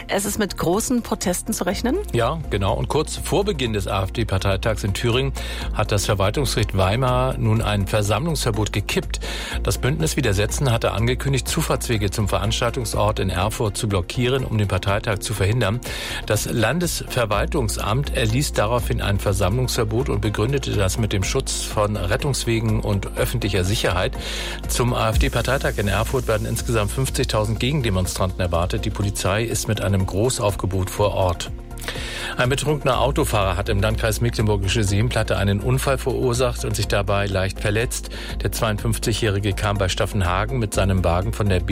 Es ist mit großen Protesten zu rechnen? Ja, genau. Und kurz vor Beginn des AfD-Parteitags in Thüringen hat das Verwaltungsgericht Weimar nun ein Versammlungsverbot gekippt. Das Bündnis Widersetzen hatte angekündigt, Zufahrtswege zum Veranstaltungsort in Erfurt zu blockieren, um den Parteitag zu verhindern. Das Landesverwaltungsamt erließ daraufhin ein Versammlungsverbot und begründete das mit dem Schutz von Rettungswegen und öffentlicher Sicherheit. Zum AfD-Parteitag in Erfurt werden insgesamt 50.000 Gegendemonstranten erwartet. Die Polizei ist mit einem Großaufgebot vor Ort. Ein betrunkener Autofahrer hat im Landkreis Mecklenburgische Seenplatte einen Unfall verursacht und sich dabei leicht verletzt. Der 52-Jährige kam bei Staffenhagen mit seinem Wagen von der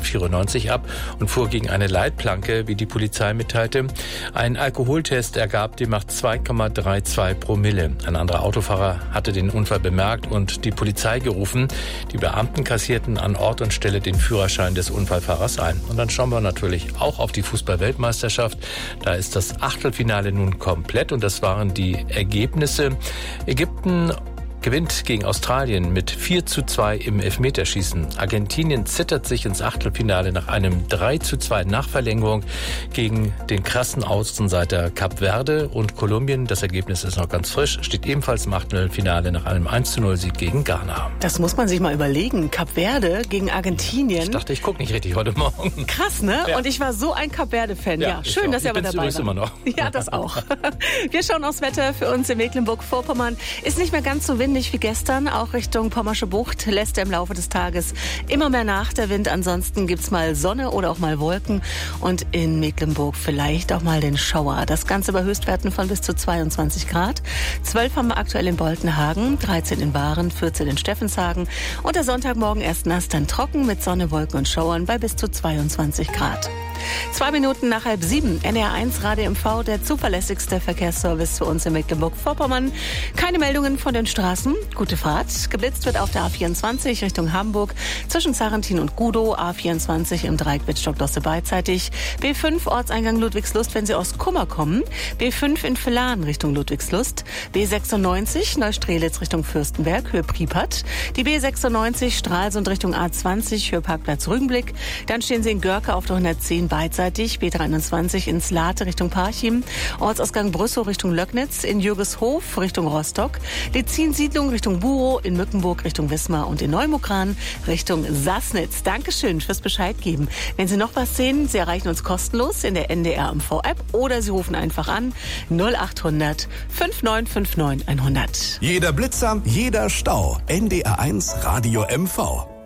B194 ab und fuhr gegen eine Leitplanke, wie die Polizei mitteilte. Ein Alkoholtest ergab demnach 2,32 Promille. Ein anderer Autofahrer hatte den Unfall bemerkt und die Polizei gerufen. Die Beamten kassierten an Ort und Stelle den Führerschein des Unfallfahrers ein. Und dann schauen wir natürlich auch auf die Fußball-Weltmeisterschaft. Da ist das Achtelfinale nun komplett und das waren die Ergebnisse. Ägypten gewinnt gegen Australien mit 4:2 im Elfmeterschießen. Argentinien zittert sich ins Achtelfinale nach einem 3:2 Nachverlängerung gegen den krassen Außenseiter Kap Verde. Und Kolumbien, das Ergebnis ist noch ganz frisch, steht ebenfalls im Achtelfinale nach einem 1:0-Sieg gegen Ghana. Das muss man sich mal überlegen. Kap Verde gegen Argentinien. Ich dachte, ich gucke nicht richtig heute Morgen. Krass, ne? Ja. Und ich war so ein Kap Verde-Fan. Ja, schön, dass ihr aber dabei seid. Immer noch. Ja, das auch. Wir schauen aufs Wetter für uns in Mecklenburg-Vorpommern. Ist nicht mehr ganz so windig wie gestern, auch Richtung Pommersche Bucht lässt er im Laufe des Tages immer mehr nach, der Wind. Ansonsten gibt's mal Sonne oder auch mal Wolken und in Mecklenburg vielleicht auch mal den Schauer. Das Ganze bei Höchstwerten von bis zu 22 Grad. 12 haben wir aktuell in Boltenhagen, 13 in Bahren, 14 in Steffenshagen und der Sonntagmorgen erst nass, dann trocken mit Sonne, Wolken und Schauern bei bis zu 22 Grad. 2 Minuten nach 6:30, NR1 Radio MV, der zuverlässigste Verkehrsservice für uns in Mecklenburg-Vorpommern. Keine Meldungen von den Straßen. Gute Fahrt. Geblitzt wird auf der A24 Richtung Hamburg zwischen Sarrentin und Gudow. A24 im Dreieck Wittstock-Dosse beidseitig. B5 Ortseingang Ludwigslust, wenn Sie aus Kummer kommen. B5 in Villahn Richtung Ludwigslust. B96 Neustrelitz Richtung Fürstenberg, Höhe Pripat. Die B96 Stralsund Richtung A20, Höhe Parkplatz Rügenblick. Dann stehen Sie in Görke auf der 110 beidseitig. B23 ins Late Richtung Parchim. Ortsausgang Brüssow Richtung Löcknitz. In Jürgeshof Richtung Rostock. Lezin-Siedlung Richtung Burow. In Mückenburg Richtung Wismar. Und in Neumukran Richtung Sassnitz. Dankeschön fürs Bescheid geben. Wenn Sie noch was sehen, Sie erreichen uns kostenlos in der NDR MV-App oder Sie rufen einfach an 0800 5959 100. Jeder Blitzer, jeder Stau. NDR1 Radio MV.